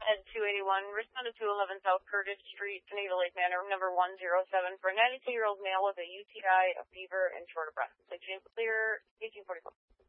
Ed 281, responded to 11 South Curtis Street, Canada Lake Manor, number 107, for a 92-year-old male with a UTI, a fever, and short of breath. Clear, 1844.